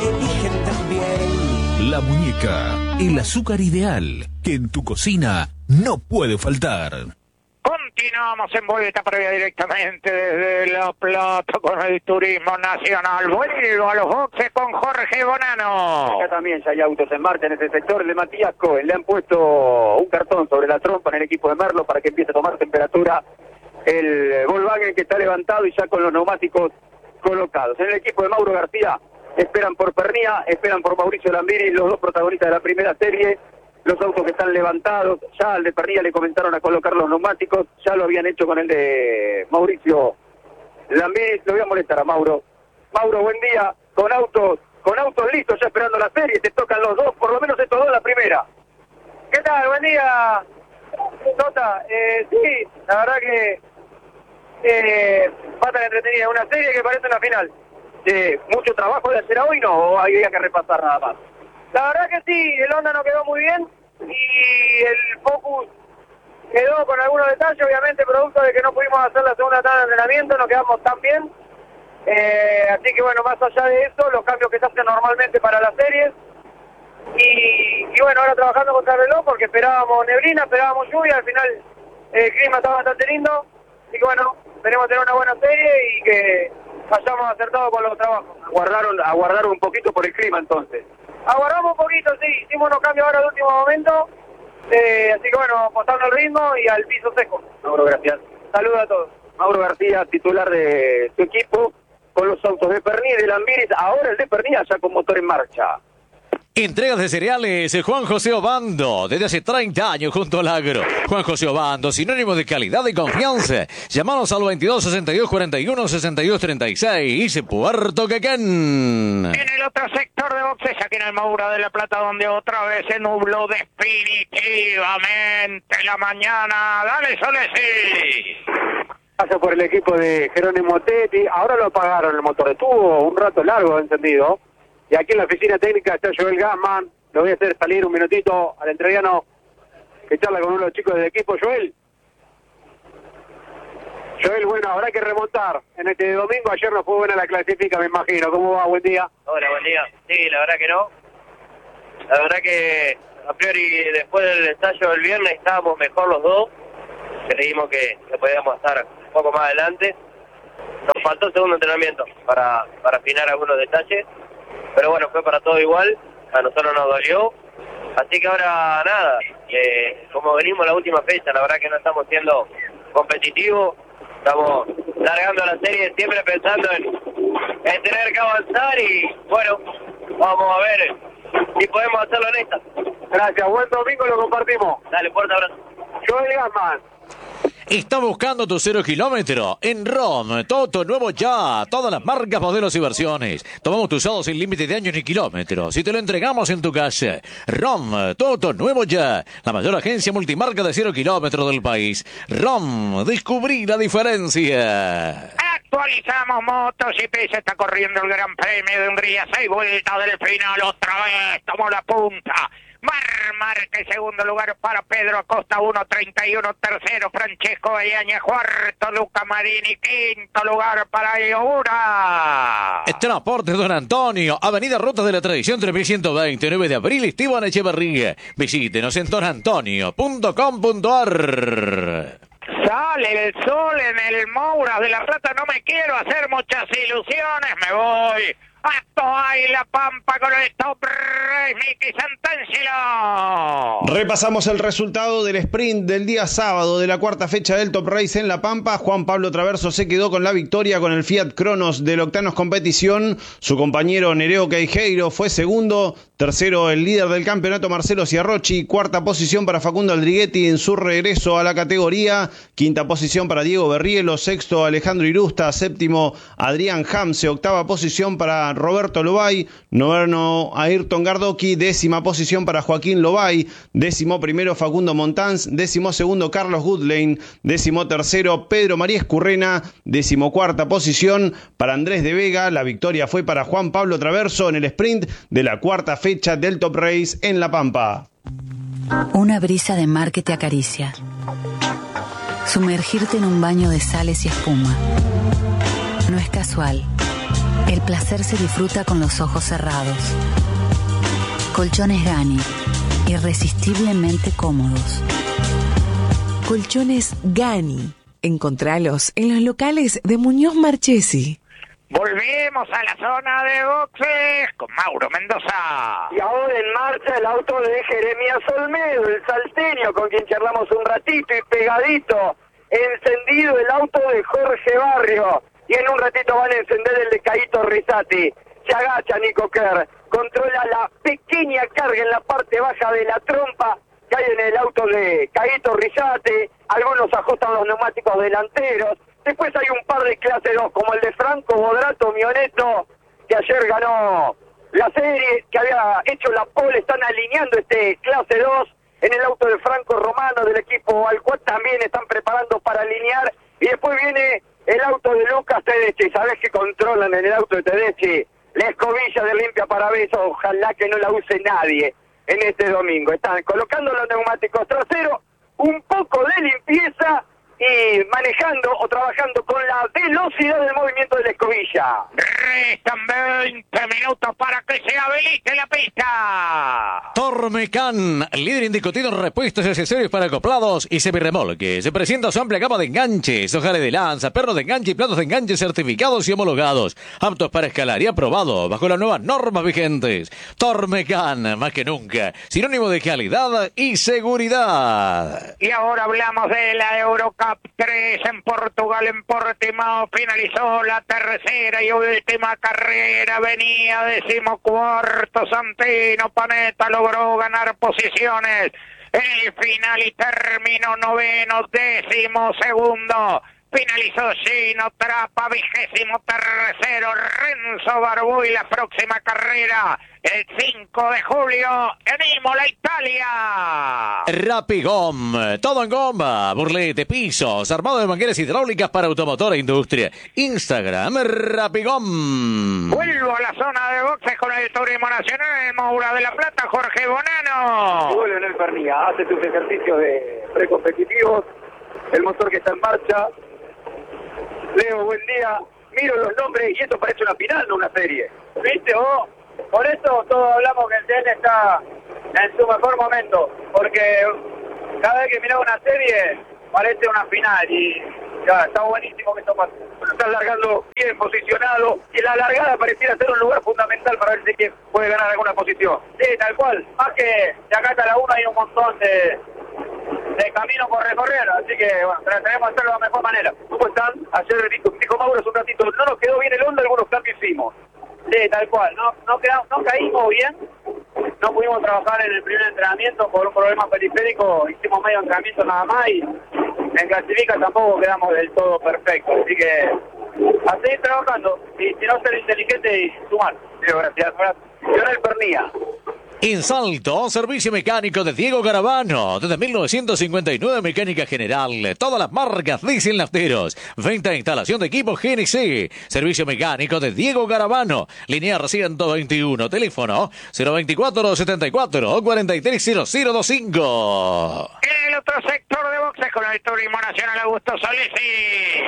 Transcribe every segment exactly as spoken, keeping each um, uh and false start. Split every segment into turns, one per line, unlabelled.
eligen también.
La Muñeca, el azúcar ideal que en tu cocina no puede faltar.
Continuamos en vuelta previa directamente desde La Plata con el turismo nacional. Vuelvo a los boxes con Jorge Bonano.
Acá también ya hay autos en marcha en ese sector de Matías Cohen. Le han puesto un cartón sobre la trompa en el equipo de Merlo para que empiece a tomar temperatura el Volkswagen, que está levantado y ya con los neumáticos colocados. En el equipo de Mauro García esperan por Pernía, esperan por Mauricio Lambiri, los dos protagonistas de la primera serie. Los autos que están levantados, ya al de Pernilla le comenzaron a colocar los neumáticos, ya lo habían hecho con el de Mauricio Lambiri. Lo voy a molestar a Mauro. Mauro, buen día, con autos, con autos listos ya esperando la serie, te tocan los dos, por lo menos estos dos la primera. ¿Qué tal? Buen día, Tota. Eh, sí, la verdad que eh, va a estar entretenida, una serie que parece una final. Eh, ¿Mucho trabajo de hacer hoy no? ¿O había que repasar nada más? La verdad que sí, el Honda no quedó muy bien y el Focus quedó con algunos detalles, obviamente producto de que no pudimos hacer la segunda tanda de entrenamiento, no quedamos tan bien. Eh, así que bueno, más allá de eso, los cambios que se hacen normalmente para las series. Y, y bueno, ahora trabajando contra el reloj porque esperábamos neblina, esperábamos lluvia, al final el clima está bastante lindo. Así que bueno, esperemos tener una buena serie y que hayamos acertado con los trabajos. Aguardaron, aguardaron un poquito por el clima entonces. Aguardamos un poquito, sí, hicimos unos cambios ahora de último momento, eh, así que bueno, apostando el ritmo y al piso seco. Mauro, gracias. Saludos a todos. Mauro García, titular de su equipo, con los autos de Pernilla y de Lambiris, ahora el de Pernilla ya con motor en marcha.
Entregas de cereales, Juan José Obando, desde hace treinta años junto al agro. Juan José Obando, sinónimo de calidad y confianza. Llámanos al veintidós sesenta y dos cuarenta y uno sesenta y dos treinta y seis, Puerto Quequén.
En el otro sector de boxes, aquí en el Moura de la Plata, donde otra vez se nubló definitivamente la mañana. Dale, Solesi.
Paso por el equipo de Jerónimo Tetti, ahora lo apagaron el motor, estuvo un rato largo encendido. Y aquí en la oficina técnica está Joel Gassman. Lo voy a hacer salir un minutito al entrerriano que charla con uno de los chicos del equipo. Joel. Joel, bueno, habrá que remontar en este domingo. Ayer no fue buena la clasifica, me imagino. ¿Cómo va? Buen día.
Hola, buen día. Sí, la verdad que no. La verdad que a priori después del ensayo del viernes estábamos mejor los dos. Creímos que, que podíamos estar un poco más adelante. Nos faltó el segundo entrenamiento para, para afinar algunos detalles. Pero bueno, fue para todo igual, a nosotros nos dolió, así que ahora nada, eh, como venimos la última fecha, la verdad que no estamos siendo competitivos, estamos largando la serie siempre pensando en, en tener que avanzar y bueno, vamos a ver si podemos hacerlo en esta.
Gracias, buen domingo, lo compartimos.
Dale, fuerte abrazo.
Joel Gassman.
Está buscando tu cero kilómetro en ROM. Toto nuevo ya. Todas las marcas, modelos y versiones. Tomamos tu usado sin límite de años ni kilómetros. Y te lo entregamos en tu casa. ROM, Toto nuevo ya. La mayor agencia multimarca de cero kilómetros del país. ROM, descubrí la diferencia.
Actualizamos MotoGP, se está corriendo el Gran Premio de Hungría. Seis vueltas del final, otra vez tomó la punta. Mar Márquez, segundo lugar para Pedro Acosta, uno treinta y uno, tercero Francesco Bayaña, cuarto Luca Marini, quinto lugar para Iogura.
Transportes Don Antonio, Avenida Ruta de la Tradición tres mil ciento veinte, nueve de abril, Esteban Echeverría. Visítenos en don antonio punto com punto a r.
Sale el sol en el Moura de la Plata, no me quiero hacer muchas ilusiones, me voy a Toay La Pampa con el Top Race, Miki Santangelo.
Repasamos el resultado del sprint del día sábado de la cuarta fecha del Top Race en La Pampa. Juan Pablo Traverso se quedó con la victoria con el Fiat Cronos del Octanos Competición. Su compañero Nereo Queijeiro fue segundo. Tercero, el líder del campeonato Marcelo Ciarrochi. Cuarta posición para Facundo Aldriguetti en su regreso a la categoría. Quinta posición para Diego Berrielo. Sexto, Alejandro Irusta. Séptimo, Adrián Hamse. Octava posición para Roberto Lobay. Noveno, Ayrton Gardoqui. Décima posición para Joaquín Lobay. Décimo primero, Facundo Montanz. Décimo segundo, Carlos Goodlane. Décimo tercero, Pedro María Escurrena. Décimo cuarta posición para Andrés de Vega. La victoria fue para Juan Pablo Traverso en el sprint de la cuarta fecha del Top Race en La Pampa.
Una brisa de mar que te acaricia. Sumergirte en un baño de sales y espuma. No es casual. El placer se disfruta con los ojos cerrados. Colchones Gani, irresistiblemente cómodos.
Colchones Gani. Encontralos en los locales de Muñoz Marchesi.
Volvemos a la zona de boxes con Mauro Mendoza.
Y ahora en marcha el auto de Jeremías Olmedo, el salteño, con quien charlamos un ratito y pegadito. Encendido el auto de Jorge Barrio. Y en un ratito van a encender el de Caíto Rizzati. Se agacha Nico Kerr. Controla la pequeña carga en la parte baja de la trompa que hay en el auto de Caíto Rizzati. Algunos ajustan los neumáticos delanteros. Después hay un par de clase dos, como el de Franco Bodrato Mioneto, que ayer ganó la serie, que había hecho la pole. Están alineando este clase dos en el auto de Franco Romano del equipo al cual también están preparando para alinear. Y después viene el auto de Lucas Tedeschi. ¿Sabés que controlan en el auto de Tedeschi? La escobilla de limpia parabrisas, ojalá que no la use nadie en este domingo. Están colocando los neumáticos traseros, un poco de limpieza y manejando o trabajando con la velocidad del movimiento de la escobilla.
Restan veinte minutos para que se habilite la pista.
Tormecan, líder indiscutido en repuestos y accesorios para acoplados y semirremolques. Se presenta su amplia gama de enganches, ojales de lanza, perros de enganche y platos de enganche certificados y homologados. Aptos para escalar y aprobado bajo las nuevas normas vigentes. Tormecan, más que nunca, sinónimo de calidad y seguridad.
Y ahora hablamos de la Eurocup tres en Portugal, en Portimao. Finalizó la tercera y última carrera. Venía decimocuarto Santino Panetta, logró ganar posiciones en el final y terminó noveno, décimo segundo. Finalizó Gino Trappa, vigésimo tercero, Renzo Barbuy. La próxima carrera, el cinco de julio, en Imola, Italia.
Rapigom, todo en goma, burlete, pisos, armado de mangueras hidráulicas para automotor e industria. Instagram, Rapigom.
Vuelvo a la zona de boxes con el turismo nacional en Moura de la Plata, Jorge Bonano.
Y vuelve en el Pernilla, hace sus ejercicios de precompetitivos, el motor que está en marcha. Leo, buen día. Miro los nombres y esto parece una final, no una serie.
¿Viste vos? Por eso todos hablamos que el T N está en su mejor momento, porque cada vez que miraba una serie parece una final y ya está buenísimo que esto pase.
Está largando bien posicionado y la largada pareciera ser un lugar fundamental para ver si quién puede ganar alguna posición.
Sí, tal cual. Más que de acá hasta la una hay un montón de, de camino por recorrer, así que bueno, tenemos que hacerlo de la mejor manera.
¿Cómo están? Ayer dijo, dijo Mauro hace un ratito, no nos quedó bien el onda, algunos cambios hicimos.
Sí, tal cual. No, no, quedamos, no caímos bien, no pudimos trabajar en el primer entrenamiento por un problema periférico, hicimos medio entrenamiento nada más y en clasifica tampoco quedamos del todo perfectos, así que a seguir trabajando y si no ser inteligente y sumar.
Sí, gracias. Y ahora el Pernilla.
En Salto, servicio mecánico de Diego Garavano. Desde mil novecientos cincuenta y nueve, mecánica general. Todas las marcas diésel nafteros. Venta e instalación de equipos G N C. Servicio mecánico de Diego Garavano. Linear ciento veintiuno. Teléfono cero veinticuatro setenta y cuatro cuarenta y tres cero cero veinticinco.
En el otro sector de boxes con el turismo nacional, Augusto Solesi.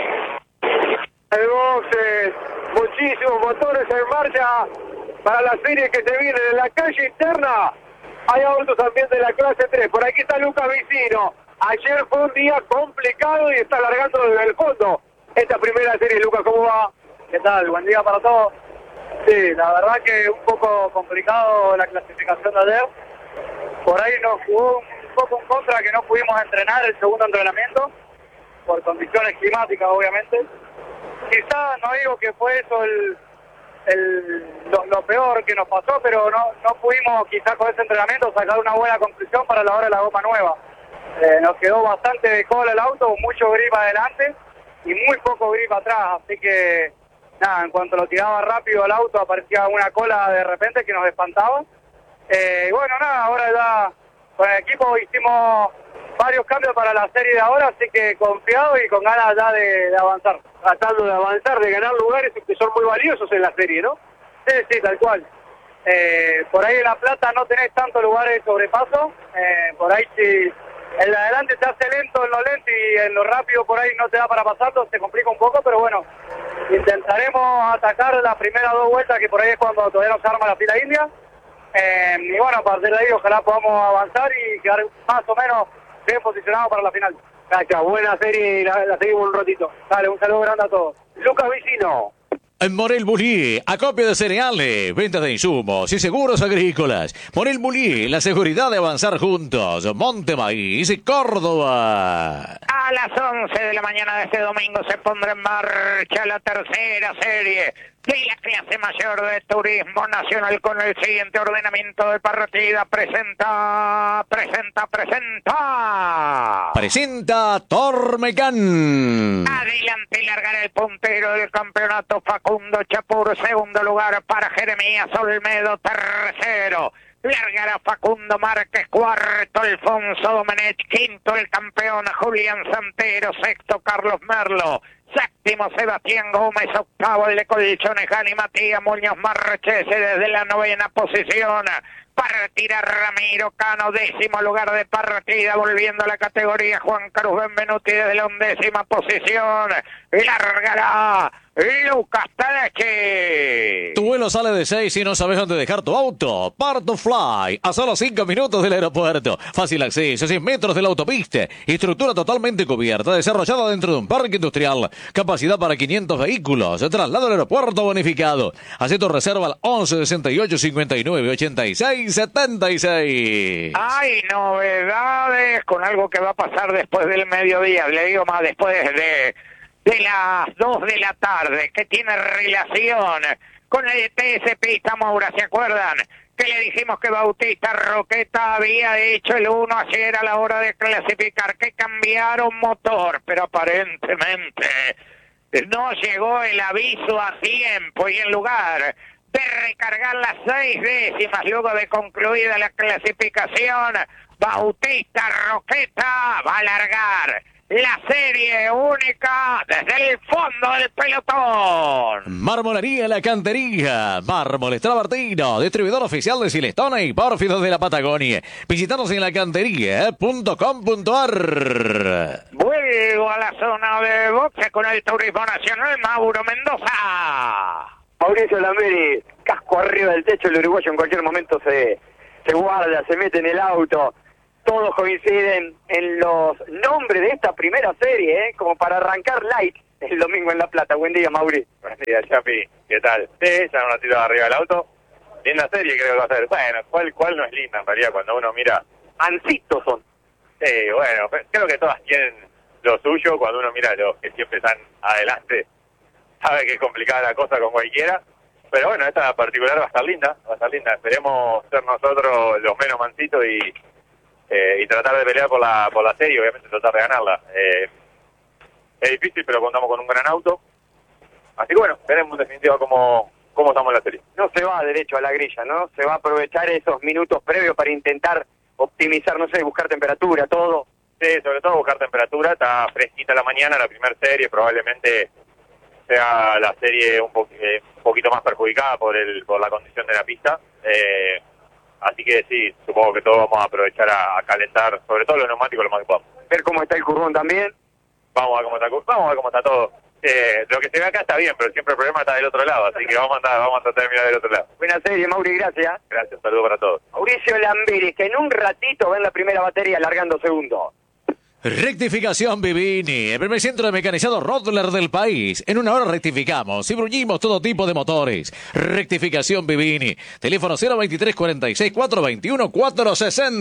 El boxe, muchísimos motores en marcha para la serie que se viene en la calle interna. Hay autos también de la clase tres. Por aquí está Lucas Vicino. Ayer fue un día complicado y está largando desde el fondo esta primera serie. Lucas, ¿cómo va?
¿Qué tal? Buen día para todos. Sí, la verdad que un poco complicado la clasificación de ayer. Por ahí nos jugó un poco en contra que no pudimos entrenar el segundo entrenamiento, por condiciones climáticas obviamente. Quizás no digo que fue eso el, el lo, lo peor que nos pasó, pero no, no pudimos quizás con ese entrenamiento sacar una buena conclusión para la hora de la goma nueva. Eh, nos quedó bastante de cola el auto, mucho grip adelante y muy poco grip atrás, así que nada, en cuanto lo tiraba rápido al auto aparecía una cola de repente que nos espantaba. Eh, y bueno, nada, ahora ya con el equipo hicimos varios cambios para la serie de ahora, así que confiado y con ganas ya de, de avanzar.
Tratando de avanzar, de ganar lugares que son muy valiosos en la serie, ¿no?
Sí, sí, tal cual. Eh, por ahí en La Plata no tenés tantos lugares de sobrepaso, eh, por ahí si el de adelante te hace lento en lo lento y en lo rápido por ahí no te da para pasarlo, se complica un poco, pero bueno,
Intentaremos atacar las primeras dos vueltas, que por ahí es cuando todavía no se arma la fila india. Eh, y bueno, a partir de ahí ojalá podamos avanzar y quedar más o menos bien posicionados para la final.
Gracias, buena serie y la, la seguimos un ratito.
Dale, un saludo grande a todos.
Lucas Vicino.
En Morel Bulí, acopio de cereales, venta de insumos y seguros agrícolas. Morel Bulí, la seguridad de avanzar juntos. Monte Maíz y Córdoba.
A las once de la mañana de este domingo se pondrá en marcha la tercera serie de la clase mayor de turismo nacional con el siguiente ordenamiento de partida. Presenta, presenta, presenta.
Presenta Tormecán.
Adelante largará el puntero del campeonato Facundo Chapur. Segundo lugar para Jeremías Olmedo. Tercero largará Facundo Márquez. Cuarto Alfonso Domenech. Quinto el campeón Julián Santero. Sexto Carlos Merlo. Séptimo Sebastián Gómez. Octavo el de Colchones Gani Matías Muñoz Marchese desde la novena posición. Partida Ramiro Cano, décimo lugar de partida, volviendo a la categoría Juan Carlos Benvenuti desde la undécima posición. Largará Lucas Taleche.
Tu vuelo sale de seis y no sabes dónde dejar tu auto. Parto Fly, a solo cinco minutos del aeropuerto. Fácil acceso, cien metros de la autopista. Estructura totalmente cubierta, desarrollada dentro de un parque industrial. Capacidad para quinientos vehículos. Traslado al aeropuerto bonificado. Haz tu reserva al once sesenta y ocho cincuenta y nueve ochenta y seis setenta y seis.
Hay novedades con algo que va a pasar después del mediodía. Le digo más, después de... de las dos de la tarde, que tiene relación con el T S Pista Moura. ¿Se acuerdan? Que le dijimos que Bautista Roqueta había hecho el uno ayer a la hora de clasificar, que cambiaron motor, pero aparentemente no llegó el aviso a tiempo y en lugar de recargar las seis décimas luego de concluida la clasificación, Bautista Roqueta va a largar la serie única desde el fondo del pelotón.
Marmolería La Cantería, Mármoles Travertino, distribuidor oficial de Silestone y Pórfidos de la Patagonia. Visítanos en lacantería punto com punto ar.
Vuelvo a la zona de boxe con el Turismo Nacional, Mauro Mendoza.
Mauricio Lamberi, casco arriba del techo, el uruguayo en cualquier momento se, se guarda, se mete en el auto. Todos coinciden en los nombres de esta primera serie, ¿eh? Como para arrancar light el domingo en La Plata. Buen día, Mauri.
Buen día, Chapi. ¿Qué tal? Sí, ya un ratito arriba del auto. Linda serie creo que va a ser. Bueno, ¿cuál, cuál no es linda en realidad cuando uno mira?
Ancitos son.
Sí, bueno, creo que todas tienen lo suyo. Cuando uno mira a los que siempre están adelante, sabe que es complicada la cosa con cualquiera. Pero bueno, esta en particular va a estar linda, va a estar linda. Esperemos ser nosotros los menos mansitos y... Eh, y tratar de pelear por la por la serie, obviamente tratar de ganarla. Eh, es difícil, pero contamos con un gran auto. Así que bueno, veremos en definitiva cómo, cómo estamos en la serie.
No se va derecho a la grilla, ¿no? Se va a aprovechar esos minutos previos para intentar optimizar, no sé, buscar temperatura, todo.
Sí, sobre todo buscar temperatura. Está fresquita la mañana, la primera serie. Probablemente sea la serie un, po eh, un poquito más perjudicada por el por la condición de la pista. Eh, Así que sí, supongo que todos vamos a aprovechar a, a calentar, sobre todo los neumáticos, lo más que podamos.
Ver cómo está el curvón también.
Vamos a ver cómo está, vamos a ver cómo está todo. Eh, lo que se ve acá está bien, pero siempre el problema está del otro lado, así que vamos a, andar, vamos a tratar de mirar del otro lado.
Buena serie, Mauri, gracias.
Gracias, saludos para todos.
Mauricio Lamberi, que en un ratito va en la primera batería largando segundo.
Rectificación Vivini, el primer centro de mecanizado Rodler del país. En una hora rectificamos y bruñimos todo tipo de motores. Rectificación Vivini. Teléfono cero veintitrés cuarenta y seis cuatrocientos veintiuno cuatrocientos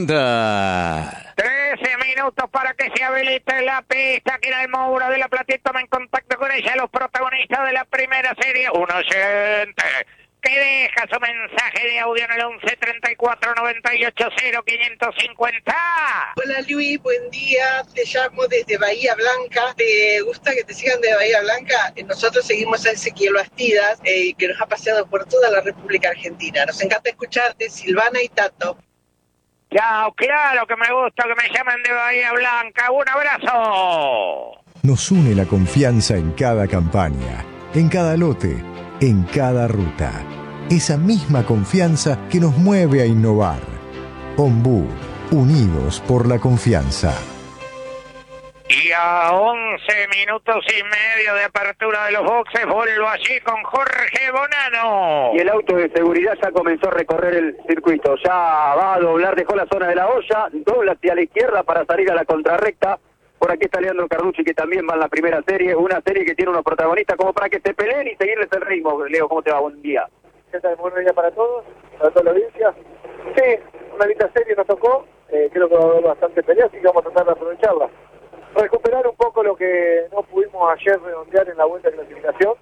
sesenta.
trece minutos para que se habilite la pista. Aquí en el Moura de la Platita, toma en contacto con ella los protagonistas de la primera serie. Un oyente que deja su mensaje de audio en el once treinta y cuatro noventa y ocho cero quinientos cincuenta.
Hola Luis, buen día, te llamo desde Bahía Blanca. ¿Te gusta que te sigan de Bahía Blanca? Nosotros seguimos a Ezequiel Bastidas, eh, que nos ha paseado por toda la República Argentina. Nos encanta escucharte, Silvana y Tato.
Chao, claro que me gusta que me llamen de Bahía Blanca. Un abrazo.
Nos une la confianza en cada campaña, en cada lote, en cada ruta. Esa misma confianza que nos mueve a innovar. Ombú, unidos por la confianza.
Y a once minutos y medio de apertura de los boxes, vuelvo allí con Jorge Bonano.
Y el auto de seguridad ya comenzó a recorrer el circuito. Ya va a doblar, dejó la zona de la olla, dobla hacia la izquierda para salir a la contrarrecta. Por aquí está Leandro Carducci, que también va en la primera serie. Una serie que tiene unos protagonistas como para que se peleen y seguirles el ritmo. Leo, ¿cómo te va? Buen día.
¿Qué tal? Buen día para todos, para toda la audiencia. Sí, una linda serie nos tocó. Eh, creo que va a haber bastante pelea, así que vamos a tratar de aprovecharla. Recuperar un poco lo que no pudimos ayer redondear en la vuelta de clasificación.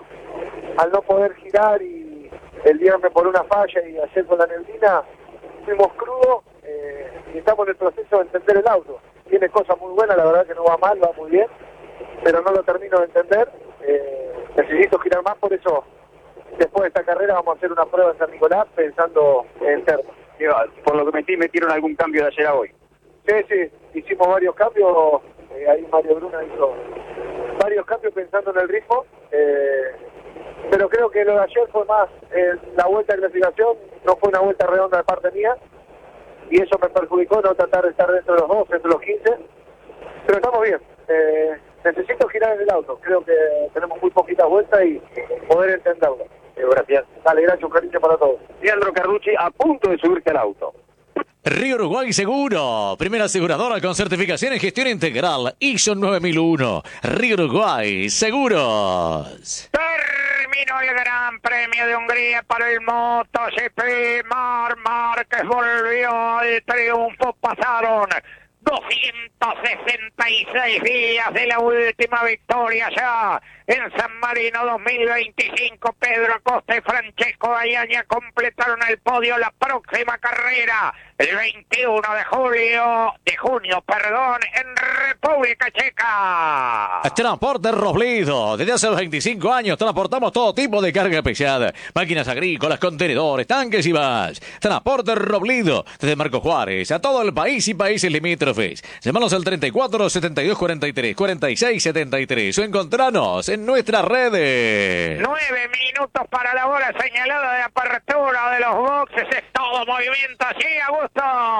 Al no poder girar y el viernes por una falla y ayer con la neblina, fuimos crudos eh, y estamos en el proceso de entender el auto. Tiene cosas muy buenas, la verdad que no va mal, va muy bien, pero no lo termino de entender. Eh, necesito girar más, por eso después de esta carrera vamos a hacer una prueba en San Nicolás pensando en termo.
Por lo que metí, metieron algún cambio de ayer a hoy.
Sí, sí, hicimos varios cambios, eh, ahí Mario Bruna hizo varios cambios pensando en el ritmo, eh, pero creo que lo de ayer fue más eh, la vuelta de clasificación, no fue una vuelta redonda de parte mía, y eso me perjudicó no tratar de estar dentro de los dos, dentro de los quince, pero estamos bien. Eh, necesito girar en el auto, creo que tenemos muy poquitas vueltas y poder entenderlo.
Eh, gracias.
Dale, gracias, un cariño para todos.
Leandro Carducci a punto de subirse al auto.
Río Uruguay Seguro, primera aseguradora con certificación en gestión integral, I S O nueve mil uno. Río Uruguay Seguros.
Terminó el Gran Premio de Hungría para el MotoGP. Marc Márquez volvió al triunfo. Pasaron doscientos sesenta y seis días de la última victoria ya en San Marino dos mil veinticinco. Pedro Acosta y Francesco Bagnaia completaron el podio. La próxima carrera el veintiuno de julio, de junio, perdón, en República Checa.
Transporte Robledo. Desde hace veinticinco años transportamos todo tipo de carga pesada. Máquinas agrícolas, contenedores, tanques y más. Transporte Robledo. Desde Marco Juárez a todo el país y países limítrofes. Llámanos al treinta y cuatro, setenta y dos, cuarenta y tres, cuarenta y seis, setenta y tres o encontranos en nuestras redes.
Nueve minutos para la hora señalada de apertura de los boxes. Es todo movimiento allí, Augusto.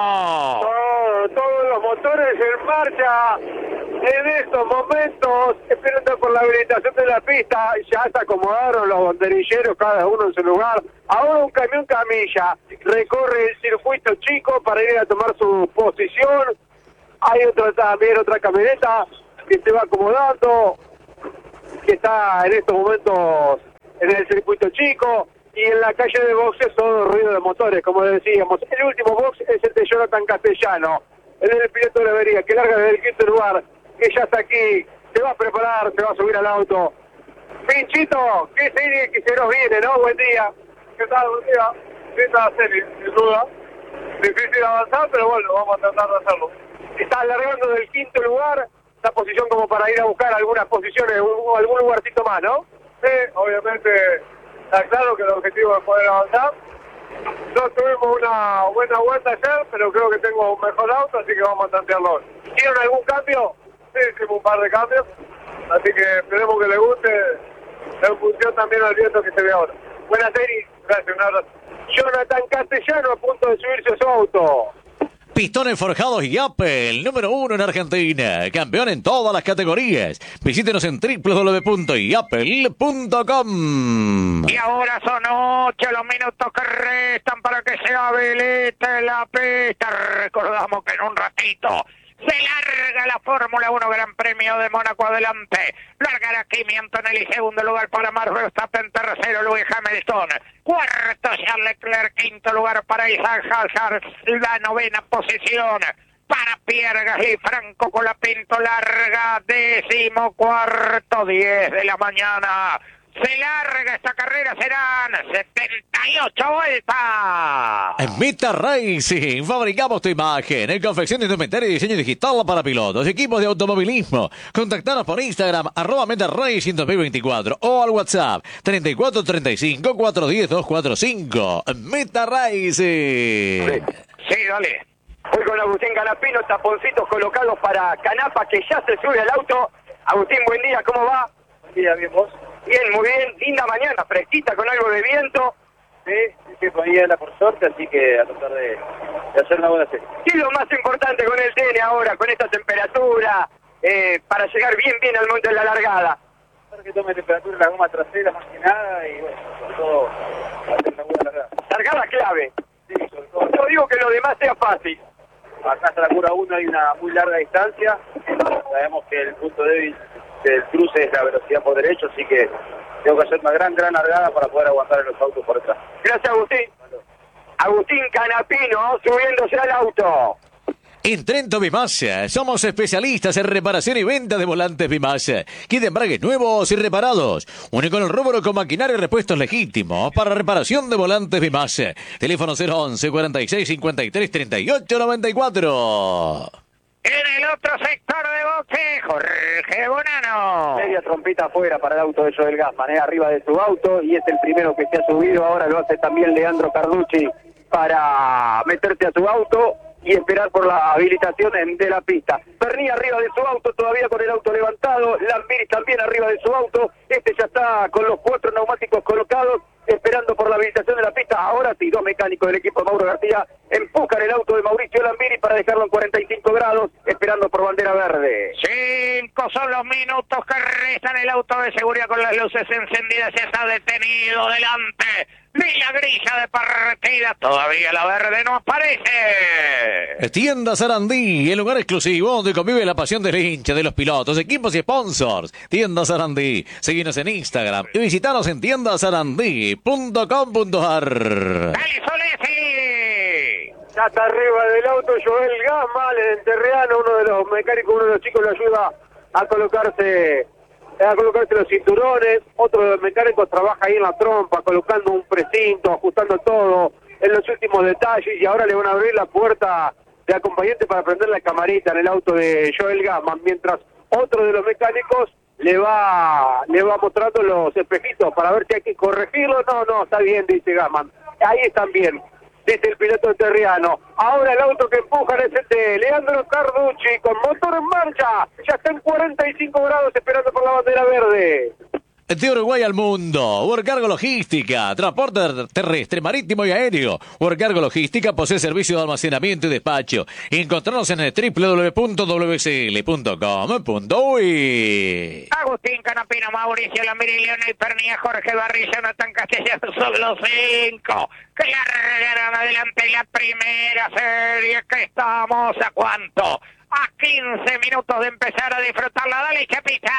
Todo, todos los motores en marcha en estos momentos, esperando por la habilitación de la pista. Ya se acomodaron los banderilleros, cada uno en su lugar. Ahora un camión camilla recorre el circuito chico para ir a tomar su posición. Hay otra también, otra camioneta que se va acomodando, que está en estos momentos en el circuito chico. Y en la calle de boxes todo ruido de motores, como decíamos. El último box es el de Jonathan Castellano, el del piloto de la avería, que larga desde el quinto lugar, que ya está aquí, se va a preparar, se va a subir al auto. Pinchito, qué serie que se nos viene, ¿no? Buen día. ¿Qué tal? Buen día. Esta serie, sin duda. Difícil avanzar, pero bueno, vamos a tratar de hacerlo. Está alargando del quinto lugar, esta posición como para ir a buscar algunas posiciones, algún lugarcito más, ¿no? Sí, obviamente. Está claro que el objetivo es poder avanzar. No tuvimos una buena vuelta ayer, pero creo que tengo un mejor auto, así que vamos a tantearlo hoy. ¿Quieren algún cambio? Sí, hicimos un par de cambios, así que esperemos que les guste en función también al viento que se ve ahora. Buena serie, gracias, un abrazo. Jonathan Castellano a punto de subirse a su auto.
Pistones Forjados y Apple, número uno en Argentina, campeón en todas las categorías. Visítenos en w w w punto i apple punto com.
Y ahora son ocho los minutos que restan para que se habilite la pista. Recordamos que en un ratito se larga la Fórmula uno Gran Premio de Mónaco. Adelante. Largará Quimiento en el segundo lugar para Max Verstappen. Tercero, Lewis Hamilton. Cuarto, Charles Leclerc. Quinto lugar para Isaac Hazard. La novena posición para Pierre Gasly. Franco Colapinto larga. Décimo cuarto, diez de la mañana. Se larga esta carrera, serán setenta y ocho vueltas.
En Meta Racing fabricamos tu imagen en confección de indumentaria y diseño digital para pilotos y equipos de automovilismo. Contactanos por Instagram, arroba Meta Racing dos mil veinticuatro o al WhatsApp treinta y cuatro, treinta y cinco, cuatrocientos diez, doscientos cuarenta y cinco. Meta Racing.
Sí, sí, dale.
Voy con Agustín Canapino, taponcitos colocados para Canapa, que ya se sube al auto. Agustín, buen día, ¿cómo va?
Buen día, bien, ¿vos?
Bien, muy bien, linda mañana, fresquita con algo de viento.
Sí, sí, por ahí anda por suerte, así que a tratar de, de hacer una buena serie.
¿Qué es lo más importante con el T N ahora, con esta temperatura? eh, para llegar bien, bien al momento de la largada.
Espero que tome temperatura en la goma trasera más que nada y bueno, sobre todo hacer una buena largada.
Largada clave.
Sí, sobre todo.
No digo que lo demás sea fácil.
Acá hasta la curva uno hay una muy larga distancia. Sabemos que el punto débil del cruce es la velocidad por derecho, así que tengo que hacer una gran, gran largada para poder aguantar en los autos por detrás.
Gracias, Agustín. Agustín Canapino subiéndose al auto.
En Trento Bimasa somos especialistas en reparación y venta de volantes Bimasa. Kit de embragues nuevos y reparados. Único en el rubro con maquinaria y repuestos legítimos para reparación de volantes Bimasa. Teléfono cero once, cuarenta y seis, cincuenta y tres, treinta y ocho, noventa y cuatro.
En el otro sector de boxe, Jorge Bonano.
Media trompita afuera para el auto de Joel Gassman, eh, arriba de su auto, y es el primero que se ha subido. Ahora lo hace también Leandro Carducci para meterse a su auto y esperar por la habilitación de la pista. Berni arriba de su auto, todavía con el auto levantado. Lambiris también arriba de su auto. Este ya está con los cuatro neumáticos colocados, esperando por la habilitación de la pista. Ahora sí, dos mecánicos del equipo de Mauro García empujan el auto de Mauricio Lambiris para dejarlo en cuarenta y cinco grados, esperando por bandera verde.
Cinco son los minutos que restan. El auto de seguridad con las luces encendidas ya está detenido delante. Ni la grilla de partida, todavía la verde no aparece.
Tienda Sarandí, el lugar exclusivo donde convive la pasión del hincha, de los pilotos, equipos y sponsors. Tienda Sarandí, seguinos en Instagram y visitanos en tienda sarandí punto com punto a r.
¡Dale, Solesi!
Ya está arriba del auto Joel Gassman, el enterreano, uno de los mecánicos, uno de los chicos lo ayuda a colocarse... a colocarse los cinturones. Otro de los mecánicos trabaja ahí en la trompa, colocando un precinto, ajustando todo en los últimos detalles, y ahora le van a abrir la puerta de acompañante para prender la camarita en el auto de Joel Gassman, mientras otro de los mecánicos le va le va mostrando los espejitos para ver si hay que corregirlo. No, no, está bien, dice Gassman. Ahí están bien, dice el piloto enterriano. Ahora el auto que empujan es el de Leandro Carducci, con motor en marcha. Ya está en cuarenta y cinco grados esperando por la bandera verde.
De Uruguay al mundo, Workargo Logística, transporte terrestre, marítimo y aéreo. Workargo Logística posee servicio de almacenamiento y despacho. Encontrarnos en el doble u doble u doble u punto w c l punto com punto u y.
Agustín Canapino, Mauricio Lambiris, Leonel Pernía, Jorge Barrilla, Jonathan Castellanos son los cinco que largaron adelante la primera serie. Que estamos a cuánto, a quince minutos de empezar a disfrutarla. Dale, Chapita.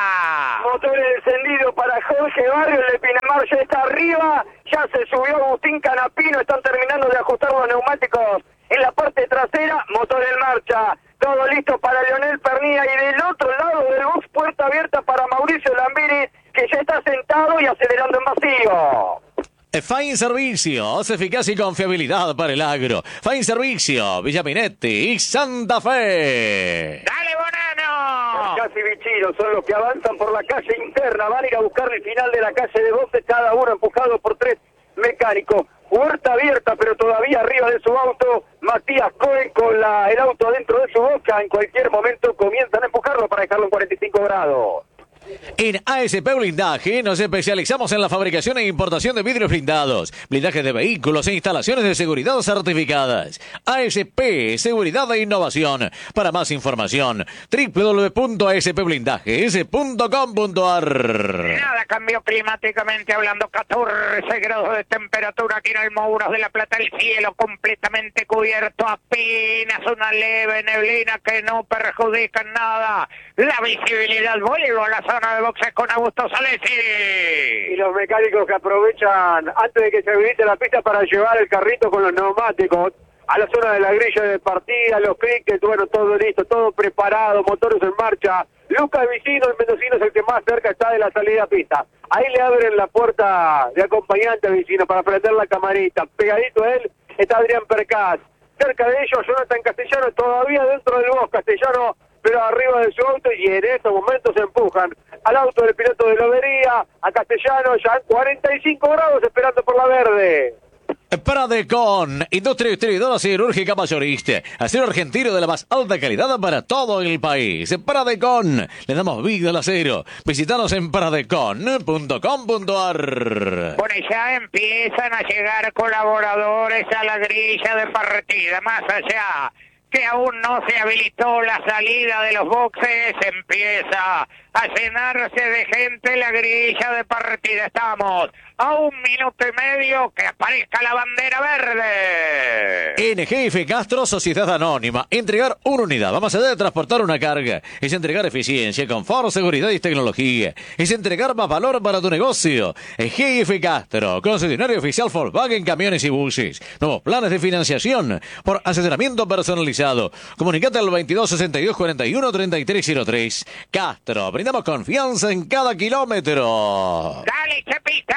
Motor encendido para Jorge Barrios, el de Pinamar ya está arriba, ya se subió Agustín Canapino, están terminando de ajustar los neumáticos en la parte trasera, motor en marcha, todo listo para Leonel Pernía, y del otro lado del box, puerta abierta para Mauricio Lambiris, que ya está sentado y acelerando en vacío.
Fine Servicios, eficacia y confiabilidad para el agro. Fine Servicio, Villa Minetti y Santa Fe.
¡Dale, Bonano!
Casi Vichino son los que avanzan por la calle interna, van a ir a buscar el final de la calle de boxes, cada uno empujado por tres mecánicos. Puerta abierta, pero todavía arriba de su auto, Matías Cohen con la, el auto dentro de su boca. En cualquier momento comienzan a empujarlo para dejarlo en cuarenta y cinco grados.
En A S P Blindaje nos especializamos en la fabricación e importación de vidrios blindados, blindaje de vehículos e instalaciones de seguridad certificadas. A S P, Seguridad e Innovación. Para más información, doble u doble u doble u punto a s p blindajes punto com punto a r.
Nada cambió climáticamente hablando. catorce grados de temperatura aquí en el Mouros de la Plata. El cielo completamente cubierto, apenas una leve neblina que no perjudica en nada la visibilidad. Vuelvo a la zona de boxes con Augusto Solesi.
Y los mecánicos que aprovechan antes de que se habilite la pista para llevar el carrito con los neumáticos a la zona de la grilla de partida, los crickets, bueno, todo listo, todo preparado, motores en marcha. Lucas Vicino, el mendocino, es el que más cerca está de la salida a pista. Ahí le abren la puerta de acompañante a Vicino para prender la camarita. Pegadito a él está Adrián Percaz. Cerca de ellos, Jonathan Castellano, todavía dentro del box. Castellano, pero arriba de su auto, y en estos momentos se empujan al auto del piloto de Lobería, a Castellano, ya en cuarenta y cinco grados, esperando por la verde.
Pradecon, industria distribuidora cirúrgica mayorista, acero argentino de la más alta calidad para todo el país. Pradecon, le damos vida al acero. Visítanos en pradecon punto com punto a r.
Bueno, y ya empiezan a llegar colaboradores a la grilla de partida, más allá que aún no se habilitó la salida de los boxes, empieza a llenarse de gente la grilla de partida. Estamos a un minuto y medio que aparezca la bandera verde.
N G F Castro, Sociedad Anónima. Entregar una unidad. Vamos a de transportar una carga. Es entregar eficiencia, confort, seguridad y tecnología. Es entregar más valor para tu negocio. G F Castro, concesionario oficial Volkswagen, camiones y buses. Nuevos planes de financiación por asesoramiento personalizado. Comunicate al veintidós sesenta y dos cuarenta y uno treinta y tres cero tres. Castro, brindamos confianza en cada kilómetro.
¡Dale, Chepita!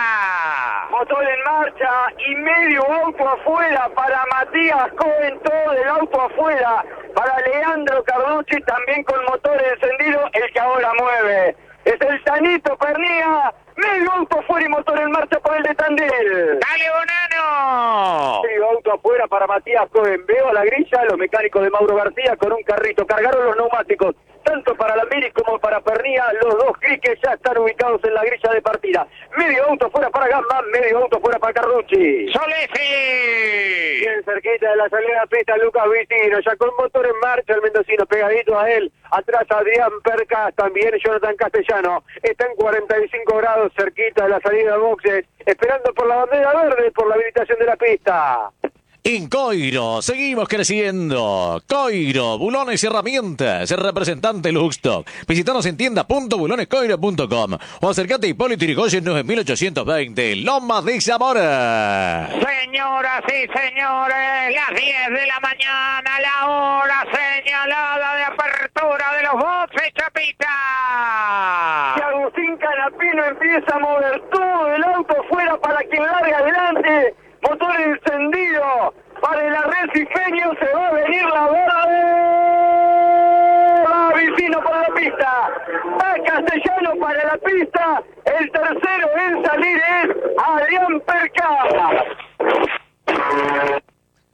Motor en marcha y medio auto afuera para Matías Cohen, todo el auto afuera para Leandro Carducci, también con motor encendido, el que ahora mueve. Es el Tanito Pernía, medio auto afuera y motor en marcha por el de Tandil.
¡Dale, Bonano!
Medio auto afuera para Matías Cohen. Veo a la grilla, los mecánicos de Mauro García con un carrito. Cargaron los neumáticos, tanto para la Miris como para Pernía. Los dos criques ya están ubicados en la grilla de partida. Medio auto fuera para Gamba, medio auto fuera para Carducci.
¡Solesi!
Bien cerquita de la salida de pista, Lucas Vitino, ya con motor en marcha, el mendocino pegadito a él. Atrás Adrián Percas, también Jonathan Castellano. Está en cuarenta y cinco grados, cerquita de la salida de boxes, esperando por la bandera verde, por la habilitación de la pista.
En Coiro, seguimos creciendo. Coiro, bulones y herramientas. Representante Luxstock. Visítanos en tienda punto bulones coiro punto com o acércate a Hipólito Yrigoyen nueve mil ochocientos veinte, Lomas de Zamora.
Señoras y señores, las diez de la mañana, la hora señalada de apertura de los boxes, Chapita.
Y Agustín Canapino empieza a mover todo el auto fuera para quien largue adelante. Motor encendido para el arrecifeño, se va a venir la verde. Va Vicino por la pista. Va Castellano para la pista. El tercero en salir es Adrián Perca.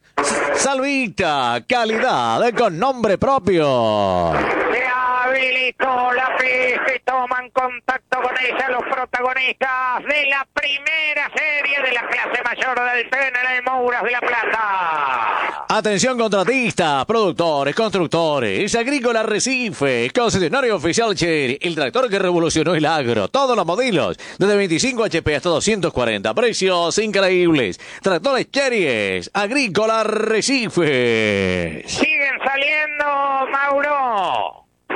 Salvita, calidad con nombre propio.
Se habilitó la pista y toman contacto con ella los protagonistas de la primera serie de la clase mayor del T N L Mouras de la Plata.
Atención contratistas, productores, constructores, Agrícola Recife, concesionario oficial Chery, el tractor que revolucionó el agro, todos los modelos, desde veinticinco H P hasta doscientos cuarenta, precios increíbles. Tractores Chery, Agrícola Recife.
Siguen saliendo, Mauro.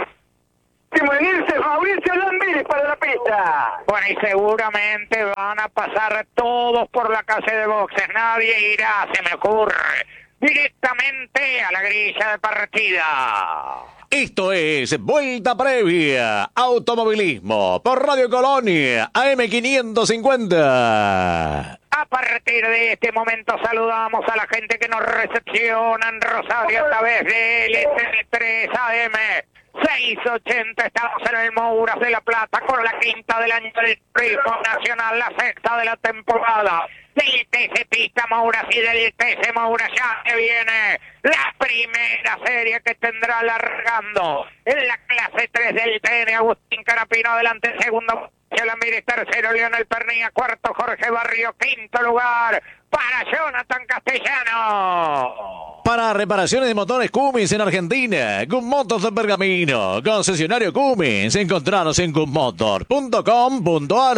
Venirse Mauricio Lambiris para la pista.
Bueno, y seguramente van a pasar todos por la calle de boxes. Nadie irá, se me ocurre, directamente a la grilla de partida.
Esto es Vuelta Previa, Automovilismo, por Radio Colonia, A M quinientos cincuenta.
A partir de este momento saludamos a la gente que nos recepciona en Rosario a través de L T tres A M seiscientos ochenta. Estamos en el Mouras de la Plata con la quinta del año del turismo nacional, la sexta de la temporada del T C Pista Mouras y del T C Mouras. Ya se viene la primera serie que tendrá largando en la clase tres del T N. Agustín Carapino adelante, segundo Lambiris, tercero Leonel Pernía, cuarto Jorge Barrio, quinto lugar para Jonathan Castellano.
Para reparaciones de motores Cummins en Argentina, Gummotos de Pergamino, concesionario Cummins, encontranos en gummotor punto com punto a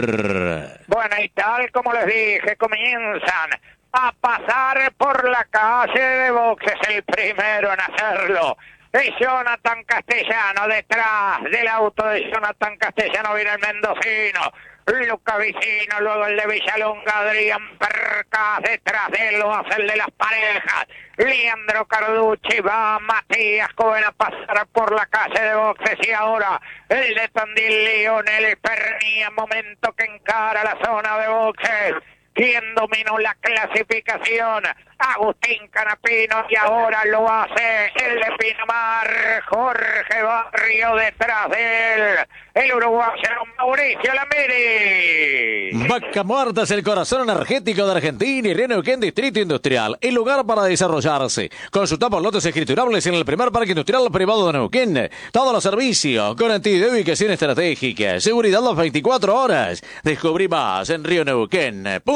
r.
Bueno, y tal como les dije, comienzan a pasar por la calle de boxes. El primero en hacerlo es Jonathan Castellano. Detrás del auto de Jonathan Castellano viene el mendocino Luca Vicino, luego el de Villalonga, Adrián Percas, detrás de él lo hace el de las parejas, Leandro Carducci, va Matías Cohen a pasar por la calle de boxes y ahora el de Tandil, Leonel Pernía, momento que encara la zona de boxes. ¿Quién dominó la clasificación? Agustín Canapino, y ahora lo hace el de Pinamar, Jorge Barrio detrás de él, el uruguayo Mauricio Lambiris.
Vaca Muerta es el corazón energético de Argentina y Neuquén Distrito Industrial, el lugar para desarrollarse. Consulta por lotes escriturables en el primer parque industrial privado de Neuquén. Todos los servicios, con entidad de ubicación estratégica, seguridad las veinticuatro horas. Descubrí más en río neuquén punto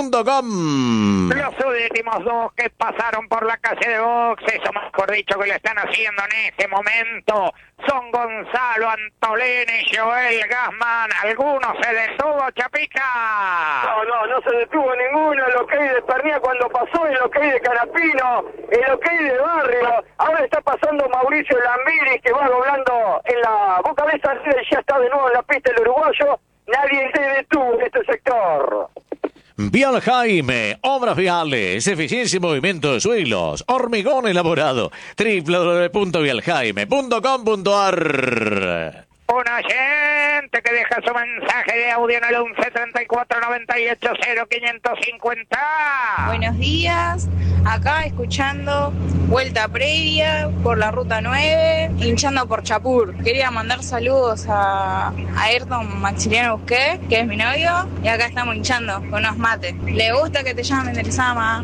punto com.
Los últimos dos que pasaron por la calle de boxes, o mejor dicho que lo están haciendo en este momento, son Gonzalo Antolini y Joel Gassman. ¿Alguno se detuvo, Chapica?
No, no, no se detuvo ninguno. El OK de Pernía cuando pasó, el OK de Canapino, el OK de Barrio. Ahora está pasando Mauricio Lambiris, que va doblando en la boca de esa y ya está de nuevo en la pista el uruguayo. Nadie se detuvo en este sector.
Vial Jaime, obras viales, eficiencia y movimiento de suelos, hormigón elaborado, doble u doble u doble u punto vial jaime punto com punto a r.
Un oyente que deja su mensaje de audio en el once treinta y cuatro noventa y ocho cero quinientos cincuenta.
Buenos días, acá escuchando Vuelta Previa por la Ruta nueve, hinchando por Chapur. Quería mandar saludos a, a Ayrton Maximiliano Busqué, que es mi novio, y acá estamos hinchando con unos mates. ¿Le gusta que te llamen de Lezama?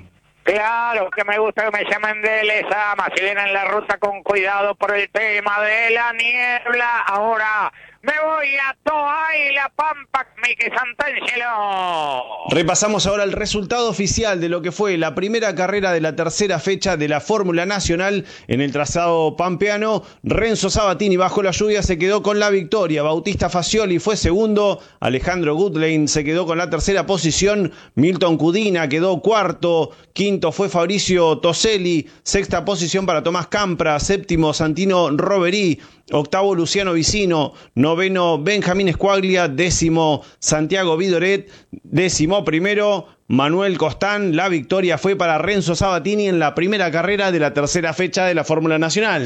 Claro que me gusta que me llamen de Lezama, si vienen en la ruta con cuidado por el tema de la niebla. Ahora me voy a Toa y La Pampa, Miki Santangelo.
Repasamos ahora el resultado oficial de lo que fue la primera carrera de la tercera fecha de la Fórmula Nacional en el trazado pampeano. Renzo Sabatini bajo la lluvia se quedó con la victoria. Bautista Facioli fue segundo. Alejandro Goodlane se quedó con la tercera posición. Milton Cudina quedó cuarto. Quinto fue Fabricio Toselli. Sexta posición para Tomás Campra. Séptimo Santino Roverí. Octavo Luciano Vicino. Noveno Benjamín Escuaglia. Décimo Santiago Vidoret. Décimo primero Manuel Costán. La victoria fue para Renzo Sabatini en la primera carrera de la tercera fecha de la Fórmula Nacional.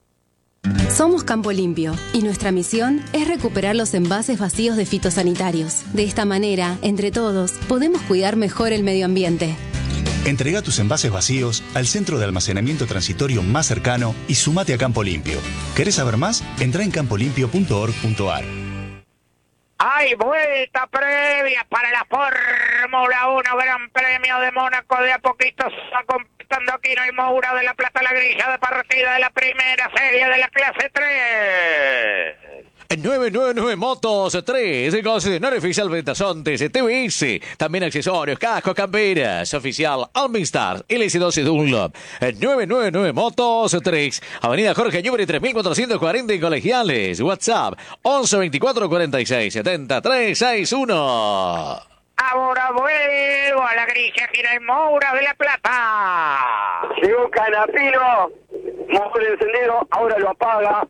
Somos Campo Limpio y nuestra misión es recuperar los envases vacíos de fitosanitarios. De esta manera, entre todos, podemos cuidar mejor el medio ambiente.
Entrega tus envases vacíos al centro de almacenamiento transitorio más cercano y sumate a Campo Limpio. ¿Querés saber más? Entrá en campo limpio punto org punto a r.
Hay vuelta previa para la Fórmula uno, Gran Premio de Mónaco. De a poquito se está completando Aquino y Moura de la Plata, la grilla de partida de la primera serie de la clase tres.
nueve nueve nueve Motos tres, concesionario oficial Ventasontes, T V S, también accesorios, cascos, camperas, oficial Alminstar, L S doce Dunlop. nueve nueve nueve Motos tres, Avenida Jorge Newbery tres mil cuatrocientos cuarenta en Colegiales. WhatsApp once veinticuatro cuarenta y seis setenta y tres sesenta y uno.
Ahora vuelvo a la grilla Gira y Moura de la Plata.
Llegó Canapino, motor encendido, ahora lo apaga.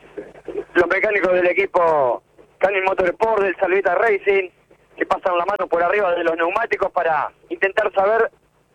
Los mecánicos del equipo Canin Motorsport del Salvita Racing, que pasan la mano por arriba de los neumáticos para intentar saber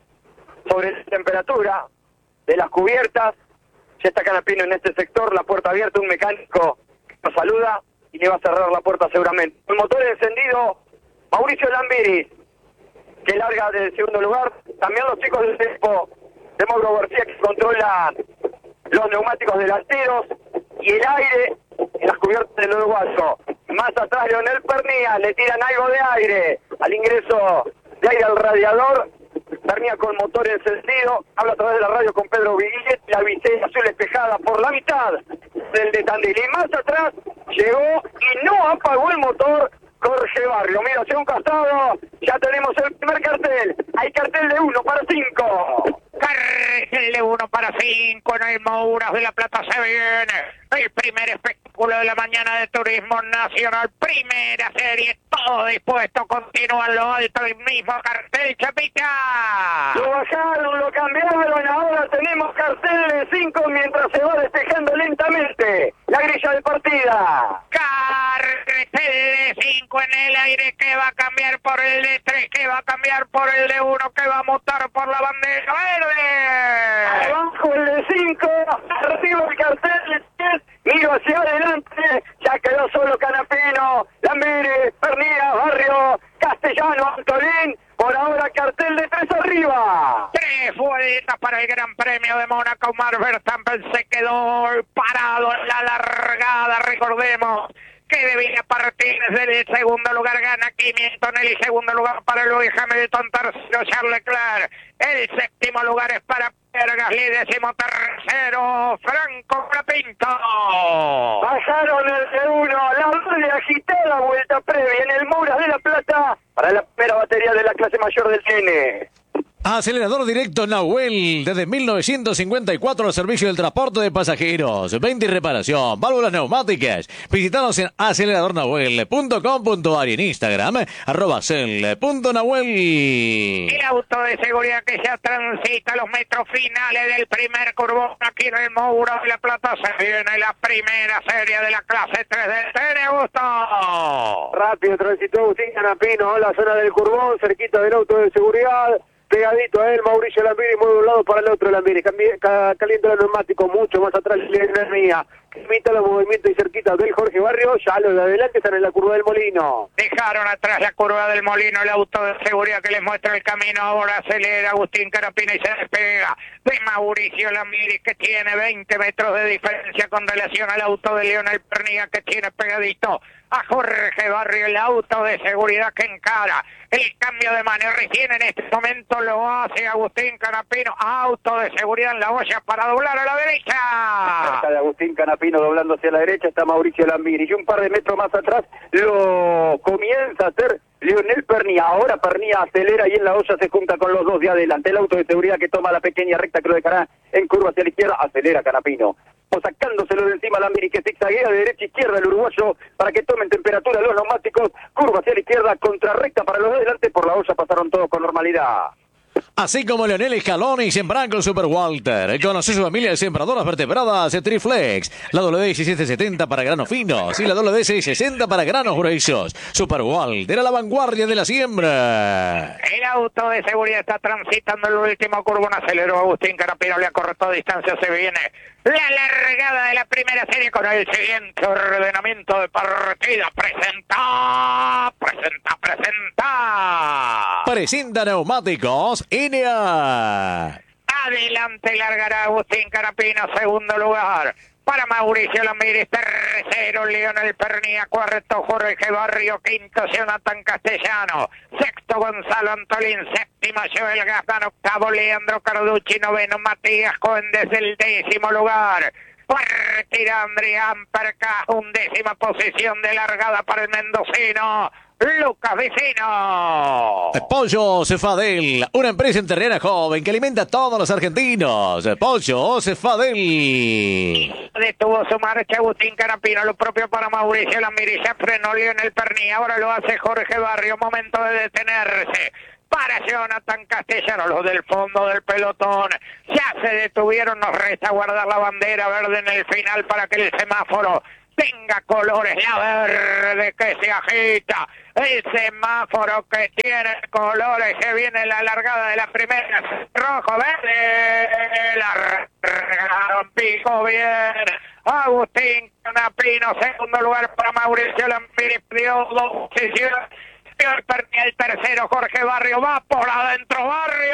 sobre la temperatura de las cubiertas. Ya está Canapino en este sector, la puerta abierta, un mecánico que nos saluda y le va a cerrar la puerta seguramente. El motor encendido, Mauricio Lambiris, que larga del segundo lugar. También los chicos del equipo de Mauro García, que controla los neumáticos delanteros y el aire en las cubiertas del uruguayo. Más atrás Leonel Pernía, le tiran algo de aire al ingreso de aire al radiador. Pernía con motor encendido, habla a través de la radio con Pedro Viguillet, la visera azul espejada por la mitad del de Tandil. Y más atrás llegó y no apagó el motor Jorge Barrio. Mira, hacia un costado, ya tenemos el primer cartel. Hay cartel de uno para cinco.
Cartel de uno para cinco en el Mouras de la Plata. Se viene el primer espectáculo de la mañana de Turismo Nacional. Primera serie, todo dispuesto. Continúa en lo alto el mismo cartel, Chapita.
Lo bajaron, lo cambiaron. Ahora tenemos cartel de cinco mientras se va despejando lentamente la grilla de partida.
Cartel de cinco en el aire, que va a cambiar por el de tres, que va a cambiar por el de uno, que va a mutar por la bandera verde.
Abajo el de cinco, arriba el cartel de diez, miro hacia adelante, ya quedó solo Canapino, Lambiris, Pernía, Barrio, Castellano, Antolín. Por ahora cartel de tres arriba.
Tres vueltas para el Gran Premio de Mónaco. Max Verstappen se quedó parado en la largada. Recordemos que debía partir desde el segundo lugar, gana Kimi Antonelli, segundo lugar para Luis Hamilton, tercero Charles Leclerc, el séptimo lugar es para Pierre Gasly, décimo tercero Franco Colapinto.
Pasaron el de uno, la verde agitada vuelta previa en el Mouras de la Plata para la primera batería de la clase mayor del T N.
Acelerador directo Nahuel, desde mil novecientos cincuenta y cuatro al servicio del transporte de pasajeros, venta y reparación, válvulas neumáticas. Visítanos en acelerador nahuel punto com punto a r y en Instagram, arroba cel punto nahuel.
El auto de seguridad que ya transita los metros finales del primer curvón aquí en el Moura de la Plata. Se viene la primera serie de la clase tres del T N, Augusto.
Rápido transitó Agustín Canapino en la zona del curvón, cerquita del auto de seguridad. Pegadito a él, Mauricio Lambiri, mueve de un lado para el otro Lambiri, ca calienta los neumáticos, mucho más atrás Lionel Mía, que imita los movimientos y cerquita del Jorge Barrio, ya los de adelante están en la curva del Molino.
Dejaron atrás la curva del Molino, el auto de seguridad que les muestra el camino, ahora acelera Agustín Carapino y se despega de Mauricio Lambiri, que tiene veinte metros de diferencia con relación al auto de Lionel Pernilla, que tiene pegadito a Jorge Barrio, el auto de seguridad que encara el cambio de maniobra, y tiene en este momento lo hace Agustín Canapino, auto de seguridad en la olla para doblar a la derecha.
Cerca de Agustín Canapino doblando hacia la derecha está Mauricio Lambiri, y un par de metros más atrás lo comienza a hacer Lionel Pernilla. Ahora Pernilla acelera y en la olla se junta con los dos de adelante. El auto de seguridad que toma la pequeña recta que lo dejará en curva hacia la izquierda, acelera Canapino, o sacándoselo de encima Lambiri, que zigzaguea de derecha a izquierda el uruguayo para que tomen temperatura los neumáticos, curva hacia la izquierda, contrarrecta para los de adelante, por la olla pasaron todos con normalidad.
Así como Leonel Scaloni sembran con Super Walter. Conoce su familia de sembradoras vertebradas Triflex. La W D diecisiete setenta para granos finos y la W D seiscientos sesenta para granos gruesos. Super Walter a la vanguardia de la siembra.
El auto de seguridad está transitando el último curvón, aceleró Agustín Carapino, le acortó distancia, se viene la largada de la primera serie con el siguiente ordenamiento de partida. Presenta, presenta, presenta.
Presenta neumáticos N A.
Adelante largará Agustín Carapino, segundo lugar para Mauricio Lambiri, tercero Lionel Pernilla, cuarto Jorge Barrio, quinto Jonathan Castellano, sexto Gonzalo Antolín, séptimo Joel Gaspar, octavo Leandro Carducci, noveno Matías Cohen desde el décimo lugar. Partida Andrián Perca, undécima posición de largada para el mendocino Lucas Vicino.
Pollo Cefadel, una empresa enterrera joven que alimenta a todos los argentinos. Pollo Cefadel.
Detuvo su marcha Agustín Carapino, lo propio para Mauricio Lambiri, se frenó Lionel Pernilla, ahora lo hace Jorge Barrio, momento de detenerse para Jonathan Castellano. Los del fondo del pelotón ya se detuvieron, nos resta guardar la bandera verde en el final para que el semáforo tenga colores, la verde que se agita, el semáforo que tiene colores, que viene la largada de la primera, rojo, verde, largaron, pico bien, Agustín Canapino, segundo lugar para Mauricio Lambiri, dio dos posiciones, el tercero Jorge Barrio, va por adentro Barrio.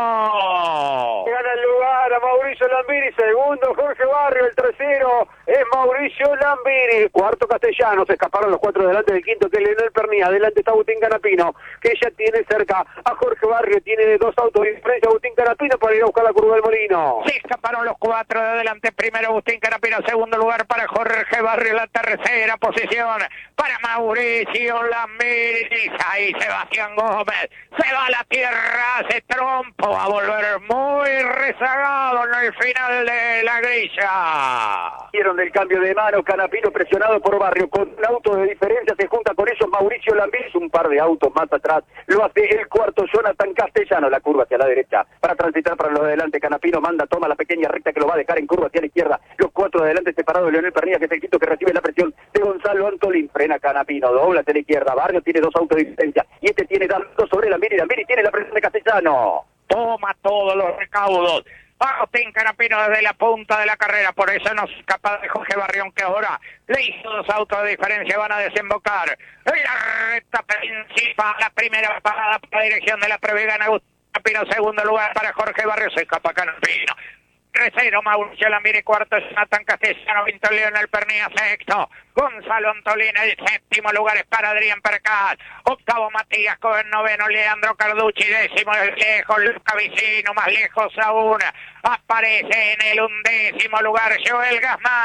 Gana el lugar a Mauricio Lambiri, segundo Jorge Barrio, el tercero es Mauricio Lambiri, cuarto Castellano, se escaparon los cuatro delante del quinto que es Leonel Pernilla, adelante está Agustín Canapino, que ya tiene cerca a Jorge Barrio, tiene dos autos de diferencia Agustín Canapino para ir a buscar la curva del Molino.
Se escaparon los cuatro de adelante, primero Agustín Canapino, segundo lugar para Jorge Barrio, la tercera posición para Mauricio Lambiri. Ahí Sebastián Gómez se va a la tierra, hace trompo, va a volver muy rezagado en el final de la grilla.
Hicieron del cambio de mano, Canapino presionado por Barrio, con un auto de diferencia se junta con ellos Mauricio Lambiri, un par de autos más atrás, lo hace el cuarto Jonathan Castellano, la curva hacia la derecha, para transitar para los de adelante, Canapino manda, toma la pequeña recta que lo va a dejar en curva hacia la izquierda, los cuatro de adelante separados, Leonel Pernilla, que es el quinto que recibe la presión de Gonzalo Antolín, frena Canapino, dobla hacia la izquierda, Barrio tiene dos autos de diferencia, y este tiene dos sobre Lambiri, Lambiri tiene la presión de Castellano.
Toma todos los recaudos Agustín Canapino desde la punta de la carrera, por eso no se escapa de Jorge Barrión, que ahora le hizo dos autos de diferencia, van a desembocar en la recta principal, la primera parada para la dirección de la previa, gana Agustín Canapino, segundo lugar para Jorge Barrio, se escapa Canapino. Tercero, Mauricio Lambiri. Cuarto, Jonathan Castellano. Quinto, Leonel Pernía. Sexto, Gonzalo Antolina. El séptimo lugar es para Adrián Percal. Octavo, Matías Cohen. Noveno, Leandro Carducci. Décimo, lejos, Luca Vicino. Más lejos aún, aparece en el undécimo lugar Joel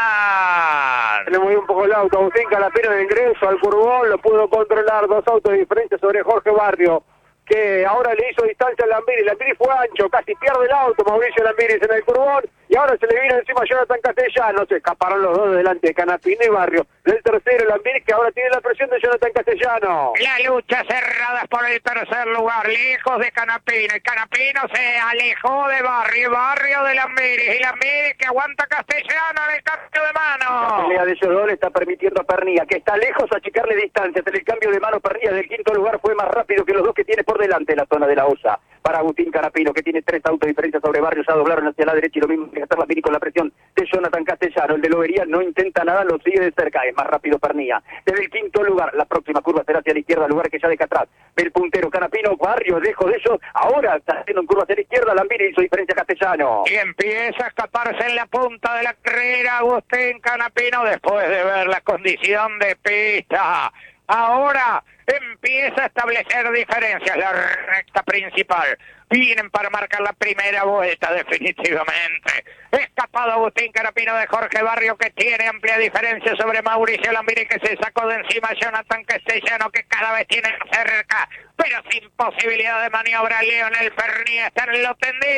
Gasman.
Le movió un poco el auto. Agustín Canapino de ingreso al curvón. Lo pudo controlar. Dos autos diferentes sobre Jorge Barrio, que ahora le hizo distancia a Lambiri. Lambiri fue ancho, casi pierde el auto Mauricio Lambiri en el curvón, y ahora se le vino encima a Jonathan Castellano. Se escaparon los dos delante de Canapino y Barrio. Del tercero, Lambiri, que ahora tiene la presión de Jonathan Castellano.
La lucha cerrada por el tercer lugar, lejos de Canapino, y Canapino se alejó de Barrio, Barrio de Lambiri, y Lambiri que aguanta Castellano en el cambio de mano.
La pelea de ellos dos le está permitiendo a Pernía, que está lejos, achicarle distancia. En el cambio de mano, Pernía del quinto lugar fue más rápido que los dos que tiene por delante en la zona de la Osa. Para Agustín Canapino, que tiene tres autos diferentes sobre Barrio, ya doblaron hacia la derecha, y lo mismo que hacer Lambiri con la presión de Jonathan Castellano. El de Lobería no intenta nada, lo sigue de cerca, es más rápido Pernía. Desde el quinto lugar, la próxima curva será hacia la izquierda, lugar que ya deja atrás. El puntero Canapino, Barrio, lejos de ellos, ahora está haciendo en curva hacia la izquierda, Lambiri hizo diferencia a Castellano.
Y empieza a escaparse en la punta de la carrera Agustín Canapino después de ver la condición de pista. Ahora empieza a establecer diferencias, la recta principal. Vienen para marcar la primera vuelta definitivamente. Escapado Agustín Canapino de Jorge Barrio, que tiene amplia diferencia sobre Mauricio Lambiri, que se sacó de encima a Jonathan Castellano, que cada vez tiene cerca, pero sin posibilidad de maniobra. Leonel Pernía está en lo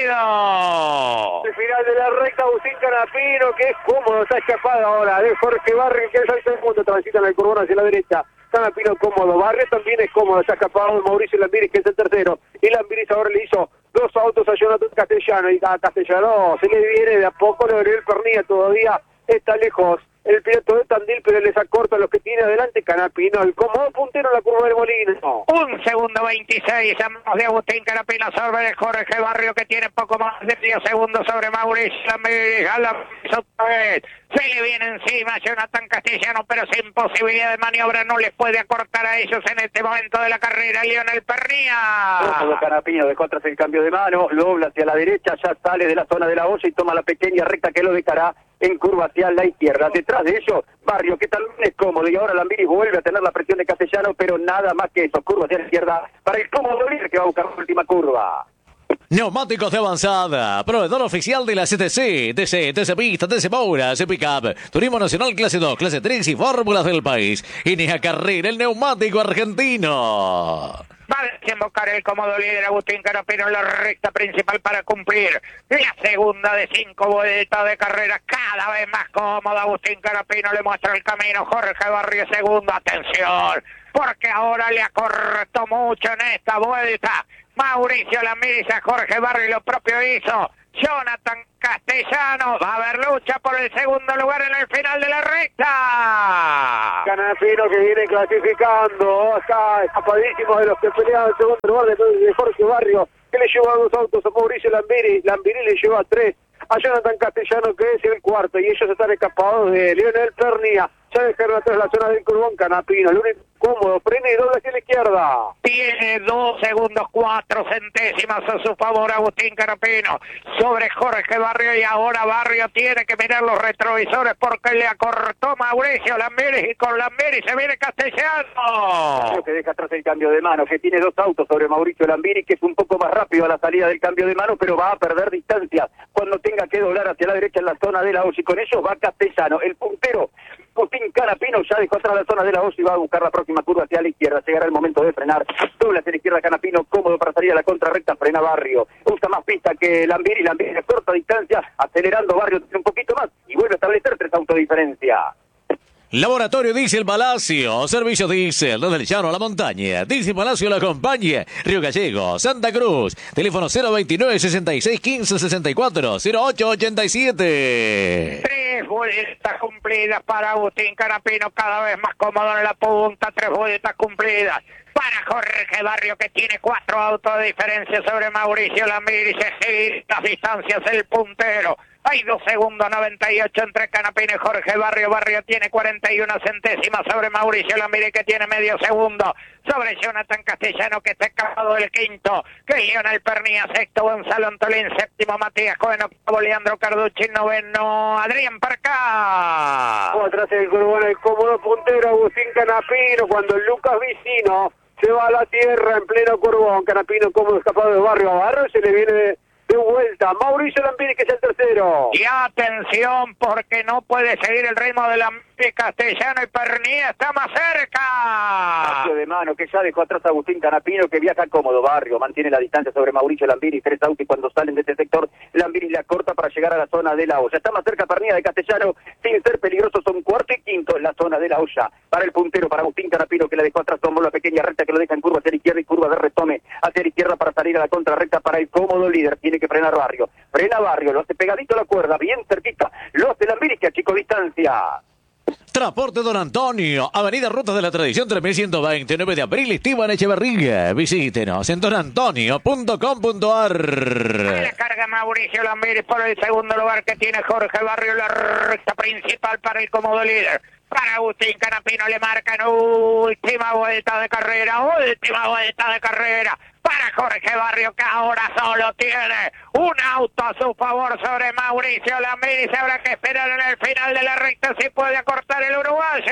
tendido.
El final de la recta, Agustín Canapino, que es cómodo, está escapado ahora de Jorge Barrio, que es el segundo, transita en el curvón hacia la derecha. Canapino cómodo, Barrio también es cómodo, está escapado de Mauricio Lambiri, que es el tercero, y Lambiri ahora le hizo dos autos a Jonathan Castellano, y a Castellano se le viene de a poco. Leonel Pernía todavía está lejos, el piloto de Tandil, pero les acorta los que tiene adelante. Canapino, el cómodo puntero en la curva del Molino.
Un segundo veintiséis, a manos de Agustín Canapino sobre el Jorge Barrio, que tiene poco más de diez segundos sobre Mauricio Lambiri. A la otra vez se le viene encima a Jonathan Castellano, pero sin posibilidad de maniobra, no les puede acortar a ellos en este momento de la carrera Leonel Pernía.
Todo Canapino de contra el cambio de mano, dobla hacia la derecha, ya sale de la zona de la olla y toma la pequeña recta que lo dejará en curva hacia la izquierda. Detrás de ellos, Barrio, que también es cómodo, y ahora Lambiri vuelve a tener la presión de Castellano, pero nada más que eso, curva hacia la izquierda para el cómodo líder que va a buscar la última curva.
Neumáticos de avanzada, proveedor oficial de la C T C, T C, T C Pista, T C Moura, C Pickup, Turismo Nacional Clase dos, Clase tres y Fórmulas del país. Ineja Carrera, el neumático argentino.
Va a desembocar el cómodo líder Agustín Canapino en la recta principal para cumplir la segunda de cinco vueltas de carrera. Cada vez más cómodo Agustín Canapino, le muestra el camino Jorge Barrio segundo. Atención, porque ahora le acortó mucho en esta vuelta Mauricio Lambiri a Jorge Barrio, y lo propio hizo Jonathan Castellano. Va a haber lucha por el segundo lugar en el final de la recta.
Canapino, que viene clasificando, está escapadísimo de los que peleaban el segundo lugar de, de Jorge Barrio, que le lleva dos autos a Mauricio Lambiri. Lambiri le lleva tres a Jonathan Castellano, que es el cuarto, y ellos están escapados de Leonel Pernía. Ya dejaron atrás la zona del curvón. Canapino, el único cómodo, frena y dobla hacia la izquierda.
Tiene dos segundos, cuatro centésimas a su favor Agustín Canapino sobre Jorge Barrio, y ahora Barrio tiene que mirar los retrovisores porque le acortó Mauricio Lambiri, y con Lambiri se viene Castellano.
Lo que deja atrás el cambio de mano, que tiene dos autos sobre Mauricio Lambiri, que es un poco más rápido a la salida del cambio de mano, pero va a perder distancia cuando tenga que doblar hacia la derecha en la zona de la O S I. Con ello va Castellano, el puntero. Agustín Canapino ya dejó atrás la zona de la O S I y va a buscar la próxima curva hacia la izquierda. Llegará el momento de frenar. Dobla hacia la izquierda Canapino, cómodo para salir a la contrarrecta. Frena Barrio. Usa más pista que Lambiri. Lambiri a corta distancia, acelerando Barrio un poquito más y vuelve a establecer tres autos de diferencia.
Laboratorio Diesel Palacio, servicio diésel desde el llano a la montaña. Diesel Palacio la acompaña. Río Gallego, Santa Cruz. Teléfono cero veintinueve, sesenta y seis, quince, sesenta y cuatro, cero ocho ochenta y siete.
Tres vueltas cumplidas para Agustín Canapino, cada vez más cómodo en la punta. Tres vueltas cumplidas. para Jorge Barrio, que tiene cuatro autos de diferencia sobre Mauricio Lambiri. Se gira las distancias el puntero. Hay dos segundos noventa y ocho entre Canapino y Jorge Barrio. Barrio tiene cuarenta y una centésimas sobre Mauricio Lambiri, que tiene medio segundo sobre Jonathan Castellano, que está escapado del quinto, que Lionel Pernía sexto, Gonzalo Antolín séptimo, Matías Cohen octavo, Leandro Carducci noveno, Adrián Parcá.
Oh, atrás el Curbón, el cómodo puntero Agustín Canapino, cuando Lucas Vicino se va a la tierra en pleno Curbón. Canapino cómodo escapado de Barrio a Barrio, se le viene de, de vuelta Mauricio Lambiri, que es el tercero.
Y atención, porque no puede seguir el ritmo de Lambiri. Castellano y Pernía está más cerca.
Cambio de mano, que ya dejó atrás a Agustín Canapino, que viaja cómodo. Barrio mantiene la distancia sobre Mauricio Lambiri, tres autos, y cuando salen de este sector, Lambiri la corta para llegar a la zona de la olla. Está más cerca Pernía de Castellano, sin ser peligroso, son cuarto y quinto en la zona de la olla. Para el puntero, para Agustín Canapino, que la dejó atrás, tomó la pequeña recta que lo deja en curva hacia la izquierda y curva de retome hacia la izquierda para salir a la contrarrecta para el cómodo líder. Tiene que frenar Barrio. Frena Barrio, lo hace pegadito a la cuerda, bien cerquita. Lo hace Lambiri, que achicó distancia.
Transporte Don Antonio, Avenida Rutas de la Tradición tres mil ciento veinte, nueve de abril, Esteban Echeverría. Visítenos en don antonio punto com punto a r.
La carga Mauricio Lambiri por el segundo lugar, que tiene Jorge Barrio, la recta principal para el cómodo líder. Para Agustín Canapino le marcan última vuelta de carrera, última vuelta de carrera. Para Jorge Barrio, que ahora solo tiene un auto a su favor sobre Mauricio Lambiri. Se habrá que esperar en el final de la recta si puede acortar el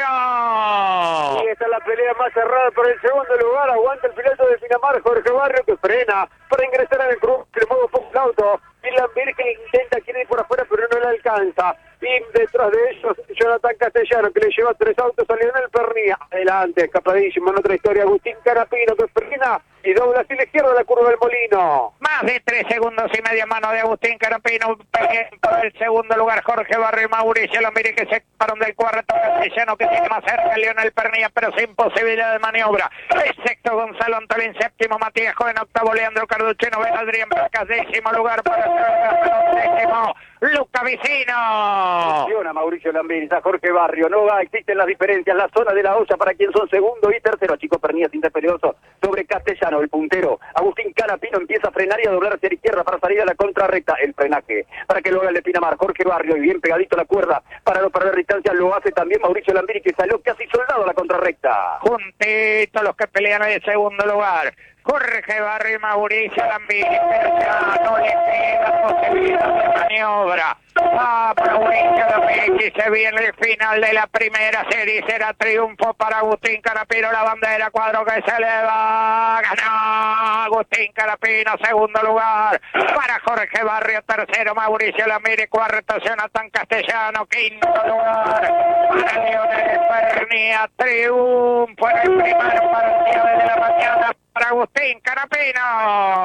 uruguayo.
Y esta es la pelea más cerrada por el segundo lugar. Aguanta el piloto de Pinamar, Jorge Barrio, que frena para ingresar en el cruz, que le mueve un poco el auto. Y Lambiri, que intenta, quiere ir por afuera, pero no le alcanza. Y detrás de ellos, Jonathan Castellano, que le lleva tres autos a Lionel Pernía. Adelante, escapadísimo en otra historia, Agustín Canapino, que frena y dobla hacia la izquierda la curva del Molino.
Más de tres segundos y media mano de Agustín Canapino. Por el segundo lugar, Jorge Barrio y Mauricio Lambiri, que se paran del cuarto. Castellano, que tiene más cerca a Lionel Pernía, pero sin posibilidad de maniobra. El sexto, Gonzalo Antolín, séptimo, Matías Joven, octavo, Leandro Carducci, noveno, Adrián Bracas, décimo lugar para el décimo, Luca Vicino.
Funciona Mauricio Lambiri, está Jorge Barrio, no va, existen las diferencias, la zona de la olla para quien son segundo y tercero. Chico Pernía, sin ser peligroso, sobre Castellano, el puntero. Agustín Canapino empieza a frenar y a doblar hacia la izquierda para salir a la contrarrecta. El frenaje para que lo haga el de Pinamar, Jorge Barrio, y bien pegadito a la cuerda para no perder distancia, lo hace también Mauricio Lambiri, que salió casi soldado a la contrarrecta.
Juntitos los que pelean en el segundo lugar. Jorge Barrio y Mauricio Lambiri, pero ya no le queda posibilidad de maniobra. Ah, Mauricio Lambiri, se viene el final de la primera serie, será triunfo para Agustín Canapino, la bandera cuadro que se eleva, ganó Agustín Canapino, segundo lugar para Jorge Barrio, tercero Mauricio Lambiri, cuarto Jonathan Castellano, quinto lugar para Lionel Pernía, triunfo en el primer partido de la mañana para Agustín Canapino.